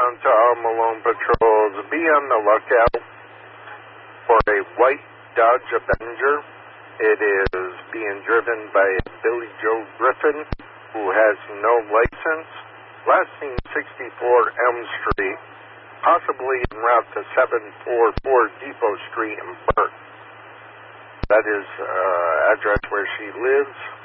down to all Malone patrols. Be on the lookout for a white Dodge Avenger. It is being driven by Billy Joe Griffin, who has no license. Last seen 64 Elm Street, possibly en route to 744 Depot Street in Burke. That is address where she lives.